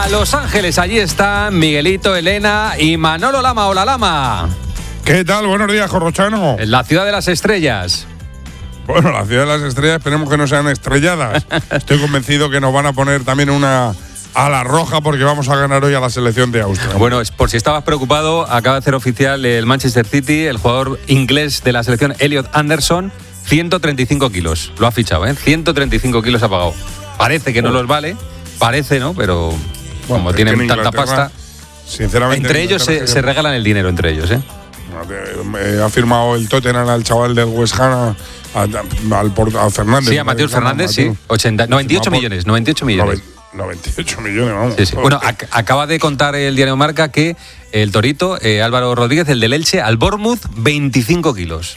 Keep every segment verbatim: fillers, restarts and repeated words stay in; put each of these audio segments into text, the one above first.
a Los Ángeles. Allí están Miguelito, Elena y Manolo Lama. Hola, Lama. ¿Qué tal? Buenos días, Corrochano. En la ciudad de las estrellas. Bueno, la ciudad de las estrellas, esperemos que no sean estrelladas. Estoy convencido que nos van a poner también una ala roja porque vamos a ganar hoy a la selección de Austria. Bueno, por si estabas preocupado, acaba de hacer oficial el Manchester City, el jugador inglés de la selección, Elliot Anderson, ciento treinta y cinco kilos. Lo ha fichado, ¿eh? ciento treinta y cinco kilos ha pagado. Parece que no los vale, parece, ¿no? Pero bueno, como tienen tanta pasta, sinceramente, entre ellos se, se regalan el dinero, entre ellos, ¿eh? Ha firmado el Tottenham al chaval del West Ham, a, a, al, a Fernández. Sí, a Mateus Fernández, sí. ochenta, noventa y ocho millones, noventa y ocho millones. noventa y ocho millones, vamos. Sí, sí. Bueno, ac- acaba de contar el diario Marca que el Torito, eh, Álvaro Rodríguez, el del Elche, al Bournemouth, veinticinco kilos.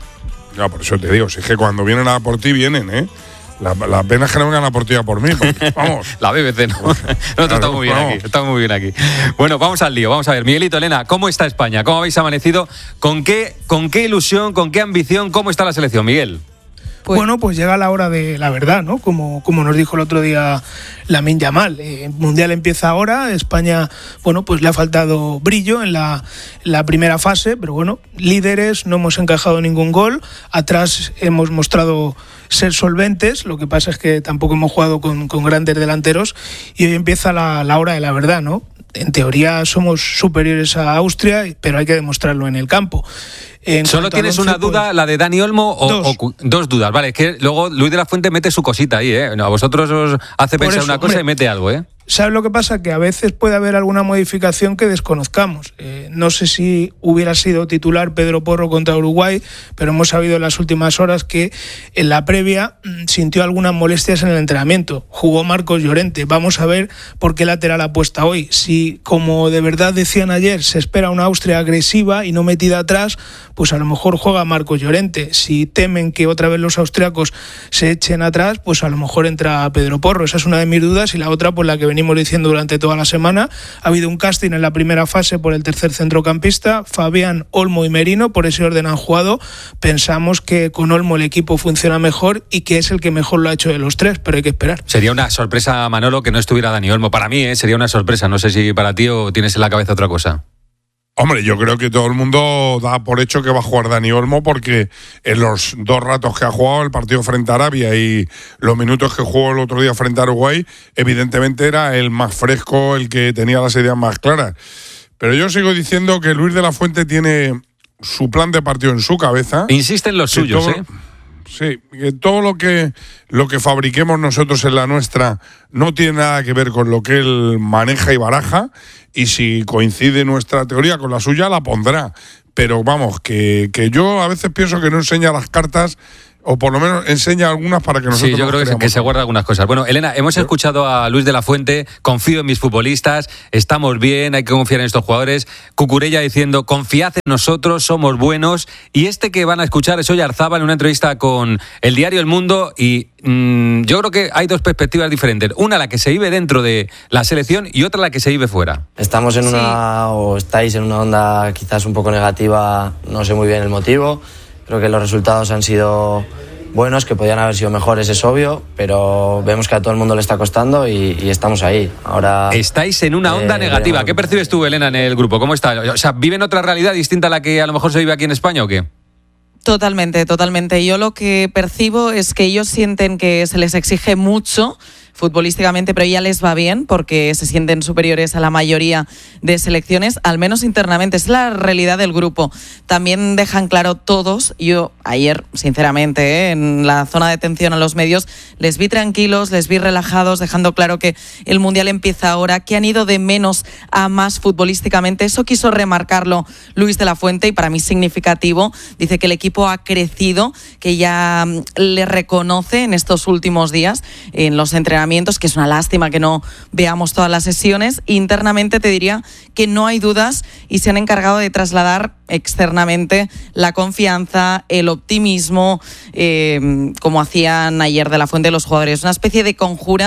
Ya, por eso te digo, si es que cuando vienen a por ti, vienen, ¿eh? La, la pena es que no vengan a por ti a por mí, porque, vamos. La B B C, ¿no? Nosotros claro, estamos muy bien vamos. aquí, estamos muy bien aquí. Bueno, vamos al lío, vamos a ver. Miguelito, Elena, ¿cómo está España? ¿Cómo habéis amanecido? ¿Con qué, con qué ilusión, con qué ambición? ¿Cómo está la selección, Miguel? Pues, bueno, pues llega la hora de la verdad, ¿no? Como, como nos dijo el otro día Lamine Yamal. El Mundial empieza ahora, España, bueno, pues le ha faltado brillo en la, en la primera fase, pero bueno, líderes, no hemos encajado ningún gol, atrás hemos mostrado ser solventes, lo que pasa es que tampoco hemos jugado con, con grandes delanteros y hoy empieza la, la hora de la verdad, ¿no? En teoría somos superiores a Austria, pero hay que demostrarlo en el campo. En ¿Solo tienes una duda, pues, la de Dani Olmo? O dos. o dos dudas, vale. Es que luego Luis de la Fuente mete su cosita ahí, ¿eh? A vosotros os hace pensar eso, una cosa, hombre, y mete algo, ¿eh? ¿Sabes lo que pasa? Que a veces puede haber alguna modificación que desconozcamos. Eh, no sé si hubiera sido titular Pedro Porro contra Uruguay, pero hemos sabido en las últimas horas que en la previa mmm, sintió algunas molestias en el entrenamiento. Jugó Marcos Llorente. Vamos a ver por qué lateral apuesta hoy. Si, como de verdad decían ayer, se espera una Austria agresiva y no metida atrás, pues a lo mejor juega Marcos Llorente. Si temen que otra vez los austriacos se echen atrás, pues a lo mejor entra Pedro Porro. Esa es una de mis dudas. Y la otra, pues la que venimos diciendo durante toda la semana, ha habido un casting en la primera fase por el tercer centrocampista, Fabián, Olmo y Merino, por ese orden han jugado. Pensamos que con Olmo el equipo funciona mejor y que es el que mejor lo ha hecho de los tres, pero hay que esperar. Sería una sorpresa, Manolo, que no estuviera Dani Olmo. Para mí, ¿eh? Sería una sorpresa. No sé si para ti o tienes en la cabeza otra cosa. Hombre, yo creo que todo el mundo da por hecho que va a jugar Dani Olmo porque en los dos ratos que ha jugado el partido frente a Arabia y los minutos que jugó el otro día frente a Uruguay, evidentemente era el más fresco, el que tenía las ideas más claras. Pero yo sigo diciendo que Luis de la Fuente tiene su plan de partido en su cabeza. Insiste en los suyos, todo, ¿eh? Sí, que todo lo que, lo que fabriquemos nosotros en la nuestra no tiene nada que ver con lo que él maneja y baraja, y si coincide nuestra teoría con la suya, la pondrá. Pero vamos, que, que yo a veces pienso que no enseña las cartas, o por lo menos enseña algunas para que nosotros. Sí, yo creo que se, que se guarda algunas cosas. Bueno, Elena, hemos ¿Sí? escuchado a Luis de la Fuente, confío en mis futbolistas, estamos bien, hay que confiar en estos jugadores. Cucurella diciendo, confiad en nosotros, somos buenos. Y este que van a escuchar es Oyarzábal en una entrevista con el diario El Mundo, y mmm, yo creo que hay dos perspectivas diferentes. Una, la que se vive dentro de la selección, y otra, la que se vive fuera. Estamos en una, sí. o estáis en una onda quizás un poco negativa, no sé muy bien el motivo. Creo que los resultados han sido buenos, que podían haber sido mejores, es obvio, pero vemos que a todo el mundo le está costando y, y estamos ahí. Ahora estáis en una onda eh, negativa. ¿Qué percibes tú, Elena, en el grupo? ¿Cómo está? O sea, ¿viven otra realidad distinta a la que a lo mejor se vive aquí en España o qué? Totalmente, totalmente. Yo lo que percibo es que ellos sienten que se les exige mucho futbolísticamente, pero ya les va bien porque se sienten superiores a la mayoría de selecciones, al menos internamente. Es la realidad del grupo. También dejan claro todos, yo ayer, sinceramente, ¿eh? en la zona de atención a los medios, les vi tranquilos, les vi relajados, dejando claro que el Mundial empieza ahora, que han ido de menos a más futbolísticamente. Eso quiso remarcarlo Luis de la Fuente y para mí significativo. Dice que el equipo ha crecido, que ya le reconoce en estos últimos días en los entrenamientos, que es una lástima que no veamos todas las sesiones. Internamente te diría que no hay dudas y se han encargado de trasladar externamente la confianza, el optimismo, eh, como hacían ayer de la Fuente los jugadores. Una especie de conjura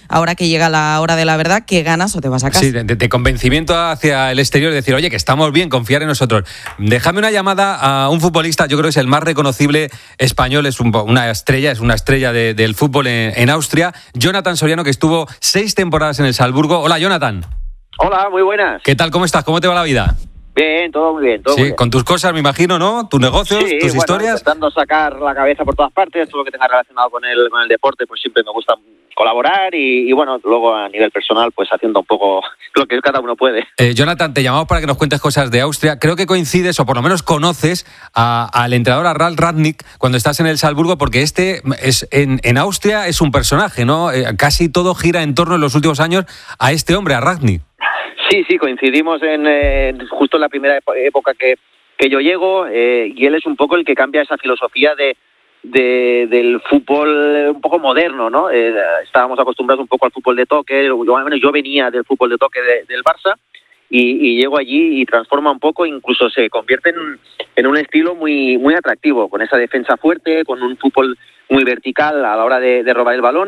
ahora que llega la hora de la verdad, que ganas o te vas a casa. Sí, de, de convencimiento hacia el exterior, decir, oye, que estamos bien, confiar en nosotros. Déjame una llamada a un futbolista, yo creo que es el más reconocible español, es un, una estrella, es una estrella de, del fútbol en, en Austria, Jonathan Soriano, que estuvo seis temporadas en el Salzburgo. Hola, Jonathan. Hola, muy buenas. ¿Qué tal? ¿Cómo estás? ¿Cómo te va la vida? Bien, todo muy bien. Todo sí, muy bien. Con tus cosas, me imagino, ¿no? Tus negocios, sí, tus bueno, historias. Intentando sacar la cabeza por todas partes, todo lo que tenga relacionado con el, con el deporte, pues siempre me gusta colaborar y, y bueno, luego a nivel personal, pues haciendo un poco lo que cada uno puede. Eh, Jonathan, te llamamos para que nos cuentes cosas de Austria. Creo que coincides, o por lo menos conoces, a, al entrenador, a Ralf Rangnick, cuando estás en el Salzburgo, porque este es en, en Austria es un personaje, ¿no? Eh, casi todo gira en torno en los últimos años a este hombre, a Rangnick. Sí, sí, coincidimos en eh, justo en la primera época que, que yo llego eh, y él es un poco el que cambia esa filosofía de, de del fútbol un poco moderno, ¿no? Eh, estábamos acostumbrados un poco al fútbol de toque, yo, bueno, yo venía del fútbol de toque de, del Barça y, y llego allí y transforma un poco, incluso se convierte en, en un estilo muy, muy atractivo, con esa defensa fuerte, con un fútbol muy vertical a la hora de, de robar el balón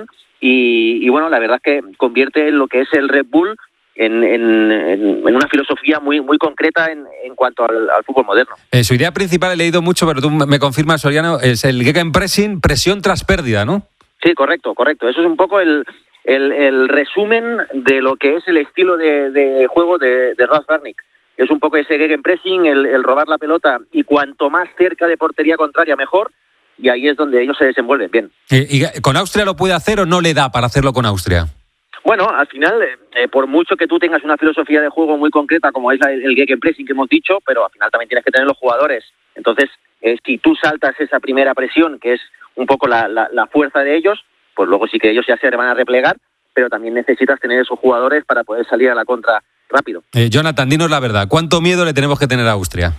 y, y bueno, la verdad es que convierte lo que es el Red Bull En, en, en una filosofía muy muy concreta en, en cuanto al, al fútbol moderno. Eh, su idea principal, he leído mucho, pero tú me confirmas, Soriano, es el Gegenpressing, presión tras pérdida, ¿no? Sí, correcto, correcto. Eso es un poco el, el, el resumen de lo que es el estilo de, de juego de, de Ralf Rangnick. Es un poco ese Gegenpressing, el, el robar la pelota y cuanto más cerca de portería contraria mejor, y ahí es donde ellos se desenvuelven bien. Eh, ¿Y con Austria lo puede hacer o no le da para hacerlo con Austria? Bueno, al final, eh, por mucho que tú tengas una filosofía de juego muy concreta, como es la, el Gegenpressing que hemos dicho, pero al final también tienes que tener los jugadores. Entonces, eh, si tú saltas esa primera presión, que es un poco la, la, la fuerza de ellos, pues luego sí que ellos ya se van a replegar, pero también necesitas tener esos jugadores para poder salir a la contra rápido. Eh, Jonathan, dinos la verdad, ¿cuánto miedo le tenemos que tener a Austria?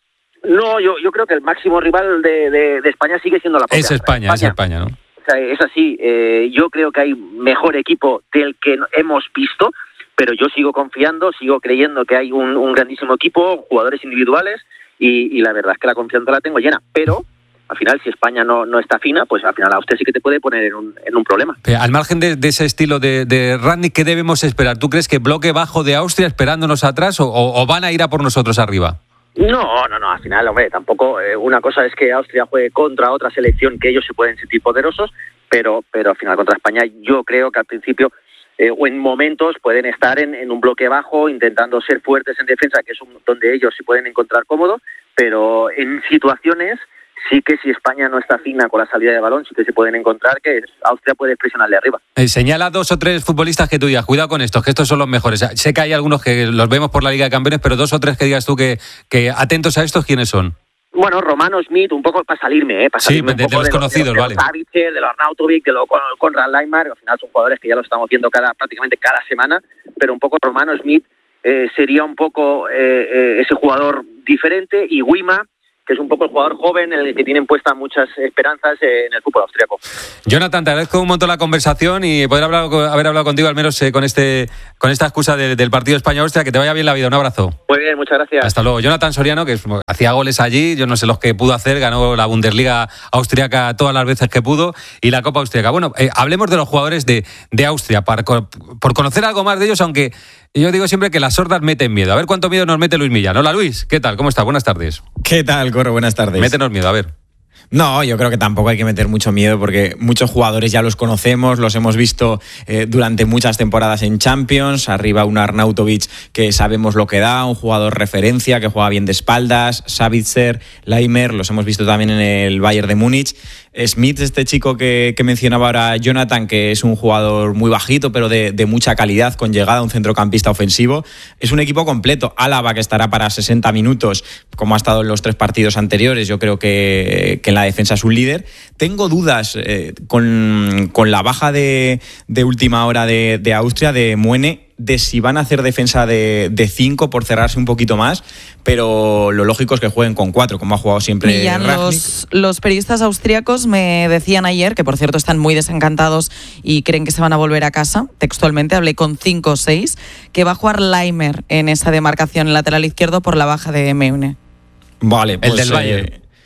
No, yo, yo creo que el máximo rival de, de, de España sigue siendo la propia Es España, España, es España, ¿no? Es así, eh, yo creo que hay mejor equipo del que hemos visto, pero yo sigo confiando, sigo creyendo que hay un, un grandísimo equipo, jugadores individuales, y, y la verdad es que la confianza la tengo llena, pero al final si España no, no está fina, pues al final Austria sí que te puede poner en un, en un problema. Pero al margen de, de ese estilo de, de Rangnick, ¿qué debemos esperar? ¿Tú crees que bloque bajo de Austria esperándonos atrás o, o, o van a ir a por nosotros arriba? No, no, no, al final, hombre, tampoco, eh, una cosa es que Austria juegue contra otra selección que ellos se pueden sentir poderosos, pero pero al final contra España yo creo que al principio eh, o en momentos pueden estar en, en un bloque bajo intentando ser fuertes en defensa, que es un, donde ellos se pueden encontrar cómodos, pero en situaciones sí que si España no está fina con la salida de balón, sí que se pueden encontrar que Austria puede presionarle arriba. Eh, señala dos o tres futbolistas que tú digas, cuidado con estos, que estos son los mejores. Sé que hay algunos que los vemos por la Liga de Campeones, pero dos o tres que digas tú que, que atentos a estos, ¿quiénes son? Bueno, Romano Smith, un poco para salirme, ¿eh? Para salirme sí, de, un poco de los de conocidos, de los, vale. De los Savitzer, de los Arnautovic, de los Konrad Laimer, al final son jugadores que ya lo estamos viendo cada prácticamente cada semana, pero un poco Romano Smith eh, sería un poco eh, eh, ese jugador diferente, y Wima, que es un poco el jugador joven en el que tienen puestas muchas esperanzas en el fútbol austriaco. Jonathan, te agradezco un montón la conversación y poder hablar, haber hablado contigo, al menos eh, con este con esta excusa de, del partido España-Austria. Que te vaya bien la vida, un abrazo. Muy bien, muchas gracias. Hasta luego. Jonathan Soriano, que hacía goles allí, yo no sé los que pudo hacer, ganó la Bundesliga austriaca todas las veces que pudo y la Copa Austriaca. Bueno, eh, hablemos de los jugadores de, de Austria, para, por conocer algo más de ellos, aunque yo digo siempre que las sordas meten miedo. A ver cuánto miedo nos mete Luis Millán. Hola Luis, ¿qué tal? ¿Cómo estás? Buenas tardes. ¿Qué tal, Corro? Buenas tardes. Métenos miedo, a ver. No, yo creo que tampoco hay que meter mucho miedo porque muchos jugadores ya los conocemos, los hemos visto eh, durante muchas temporadas en Champions. Arriba un Arnautovic que sabemos lo que da, un jugador referencia que juega bien de espaldas, Savitzer, Laimer, los hemos visto también en el Bayern de Múnich. Smith, este chico que, que mencionaba ahora Jonathan, que es un jugador muy bajito pero de, de mucha calidad, con llegada a un centrocampista ofensivo. Es un equipo completo. Álava, que estará para sesenta minutos, como ha estado en los tres partidos anteriores. Yo creo que, que en la defensa es un líder. Tengo dudas eh, con, con la baja de, de última hora de, de Austria, de Muene, de si van a hacer defensa de, de cinco por cerrarse un poquito más, pero lo lógico es que jueguen con cuatro, como ha jugado siempre Millán, los, los periodistas austríacos me decían ayer, que por cierto están muy desencantados y creen que se van a volver a casa, textualmente, hablé con cinco o seis, que va a jugar Laimer en esa demarcación lateral izquierdo por la baja de Meune. Vale, pues, el del Bayern. Eh,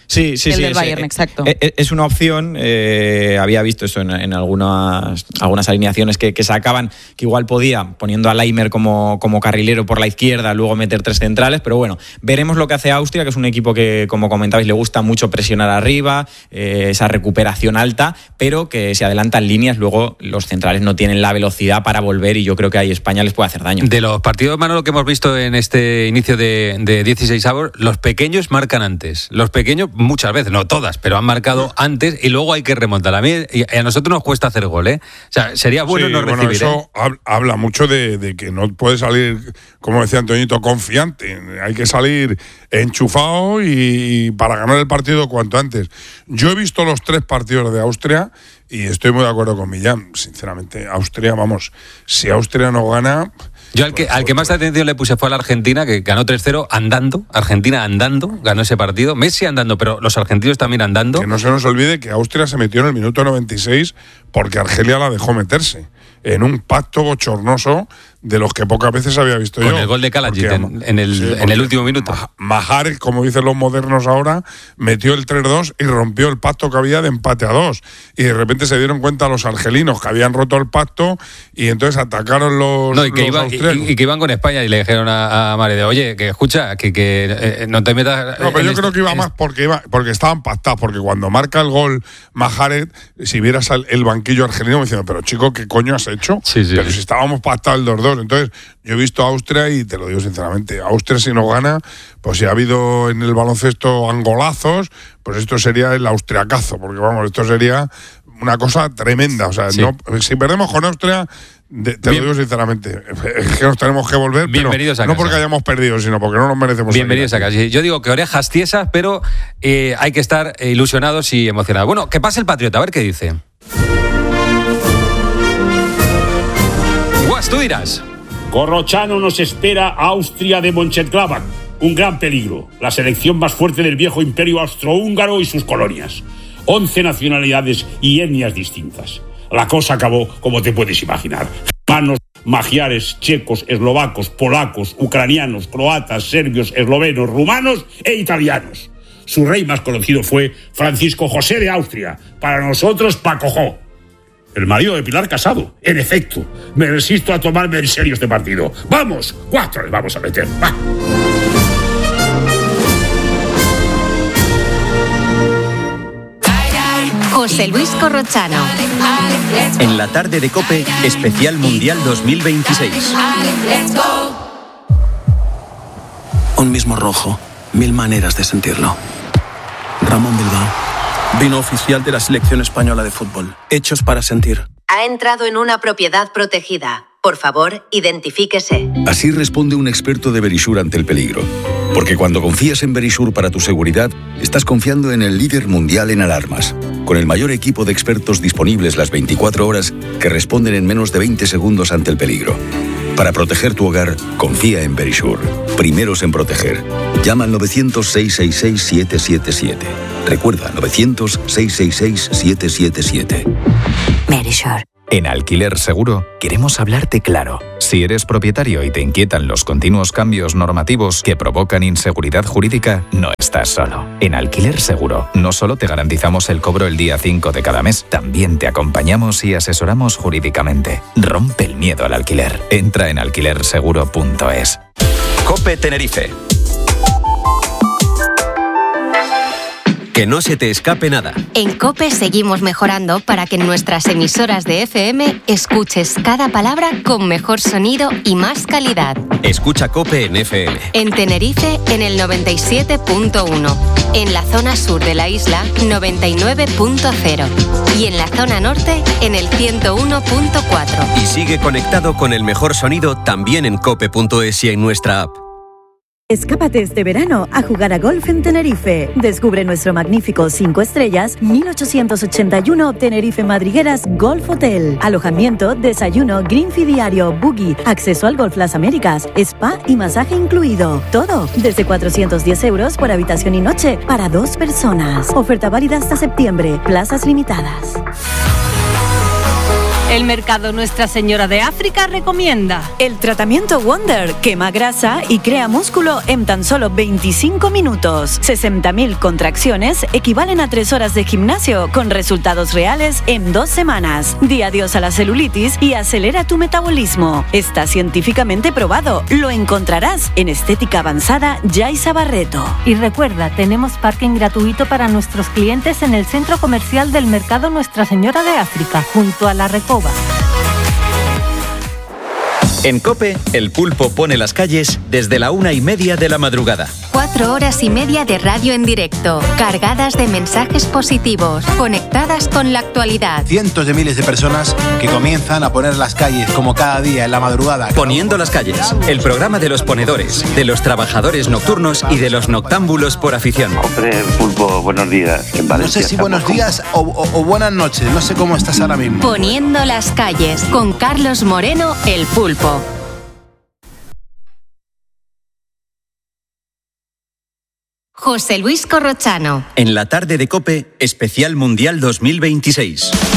Sí, sí, el sí. del es, Bayern, exacto. Es, es una opción. Eh, había visto eso en, en algunas, algunas alineaciones que, que sacaban, que igual podía, poniendo a Laimer como, como carrilero por la izquierda, luego meter tres centrales. Pero bueno, veremos lo que hace Austria, que es un equipo que, como comentabais, le gusta mucho presionar arriba, eh, esa recuperación alta, pero que se adelanta en líneas. Luego los centrales no tienen la velocidad para volver y yo creo que ahí España les puede hacer daño. De los partidos, Manolo, que hemos visto en este inicio de, de dieciséis avos, los pequeños marcan antes. Los pequeños muchas veces, no todas, pero han marcado antes y luego hay que remontar. A mí y a nosotros nos cuesta hacer gol, ¿eh? O sea, sería bueno sí, no bueno, recibir. Eso ¿eh? habla mucho de, de que no puede salir, como decía Antoñito, confiante. Hay que salir enchufado y para ganar el partido cuanto antes. Yo he visto los tres partidos de Austria y estoy muy de acuerdo con Millán. Sinceramente, Austria, vamos, si Austria no gana... Yo al que, al que más atención le puse fue a la Argentina, que ganó tres cero andando. Argentina andando, ganó ese partido. Messi andando, pero los argentinos también andando. Que no se nos olvide que Austria se metió en el minuto noventa y seis porque Argelia la dejó meterse en un pacto bochornoso de los que pocas veces había visto Con yo. Con el gol de Kalajic en, en, el, sí, en el último minuto. Mahrez, como dicen los modernos ahora, metió el tres dos y rompió el pacto que había de empate a dos. Y de repente se dieron cuenta los argelinos que habían roto el pacto y entonces atacaron los, no, y, que los iba, austriacos. Y, y que iban con España y le dijeron a, a Mahrez, oye, que escucha, que, que eh, no te metas... No, pero yo este, creo que iba más porque iba porque estaban pactados, porque cuando marca el gol Mahrez, si vieras el, el banquillo argelino me diciendo, pero chico, ¿qué coño has hecho? Sí, sí, pero sí. si estábamos pactados el dos dos. Entonces, yo he visto a Austria y te lo digo sinceramente, Austria si no gana, pues si ha habido en el baloncesto angolazos, pues esto sería el austriacazo, porque vamos, esto sería una cosa tremenda. O sea, sí. no, si perdemos con Austria, de, te Bien. lo digo sinceramente, es que nos tenemos que volver, Bienvenidos pero a casa. No porque hayamos perdido, sino porque no nos merecemos. Bienvenidos a casa. Yo digo que orejas tiesas, pero eh, hay que estar ilusionados y emocionados. Bueno, que pase el Patriota, a ver qué dice. Guas, tú dirás. Corrochano nos espera Austria de Mönchengladbach. Un gran peligro. La selección más fuerte del viejo imperio austrohúngaro y sus colonias. Once nacionalidades y etnias distintas. La cosa acabó como te puedes imaginar. Germanos, magiares, checos, eslovacos, polacos, ucranianos, croatas, serbios, eslovenos, rumanos e italianos. Su rey más conocido fue Francisco José de Austria. Para nosotros, Pacojó. El marido de Pilar Casado. En efecto, me resisto a tomarme en serio este partido. ¡Vamos! ¡Cuatro le vamos a meter! ¡Va! José Luis Corrochano. En la tarde de COPE, especial Mundial dos mil veintiséis. Un mismo rojo, mil maneras de sentirlo. Ramón Bilbao. Vino oficial de la selección española de fútbol. Hechos para sentir. Ha entrado en una propiedad protegida. Por favor, identifíquese. Así responde un experto de Verisure ante el peligro. Porque cuando confías en Verisure para tu seguridad, estás confiando en el líder mundial en alarmas. Con el mayor equipo de expertos disponibles las veinticuatro horas que responden en menos de veinte segundos ante el peligro. Para proteger tu hogar, confía en Verisure. Primeros en proteger. Llama al novecientos, seiscientos sesenta y seis, siete siete siete. Recuerda, novecientos, seiscientos sesenta y seis, siete siete siete. Verisure. En Alquiler Seguro queremos hablarte claro. Si eres propietario y te inquietan los continuos cambios normativos que provocan inseguridad jurídica, no estás solo. En Alquiler Seguro no solo te garantizamos el cobro el día cinco de cada mes, también te acompañamos y asesoramos jurídicamente. Rompe el miedo al alquiler. Entra en alquiler seguro punto es. COPE Tenerife. Que no se te escape nada. En COPE seguimos mejorando para que en nuestras emisoras de F M escuches cada palabra con mejor sonido y más calidad. Escucha COPE en F M. En Tenerife en el noventa y siete punto uno. En la zona sur de la isla noventa y nueve punto cero. Y en la zona norte en el ciento uno punto cuatro. Y sigue conectado con el mejor sonido también en cope punto es y en nuestra app. Escápate este verano a jugar a golf en Tenerife. Descubre nuestro magnífico cinco estrellas mil ochocientos ochenta y uno Tenerife Madrigueras Golf Hotel. Alojamiento, desayuno, green fee diario, buggy, acceso al Golf Las Américas, spa y masaje incluido. Todo desde cuatrocientos diez euros por habitación y noche para dos personas. Oferta válida hasta septiembre. Plazas limitadas. El Mercado Nuestra Señora de África recomienda el tratamiento Wonder quema grasa y crea músculo en tan solo veinticinco minutos. sesenta mil contracciones equivalen a tres horas de gimnasio con resultados reales en dos semanas. Di adiós a la celulitis y acelera tu metabolismo. Está científicamente probado. Lo encontrarás en Estética Avanzada Yaiza Barreto. Y recuerda, tenemos parking gratuito para nuestros clientes en el centro comercial del Mercado Nuestra Señora de África, junto a la Recoba. En COPE, el pulpo pone las calles desde la una y media de la madrugada. Cuatro horas y media de radio en directo, cargadas de mensajes positivos, conectadas con la actualidad. Cientos de miles de personas que comienzan a poner las calles como cada día en la madrugada. Poniendo las calles, el programa de los ponedores, de los trabajadores nocturnos y de los noctámbulos por afición. Hombre, pulpo, buenos días. En Valencia, no sé si buenos días o, o, o buenas noches, no sé cómo estás ahora mismo. Poniendo las calles, con Carlos Moreno, el pulpo. José Luis Corrochano. En la tarde de COPE, especial Mundial dos mil veintiséis.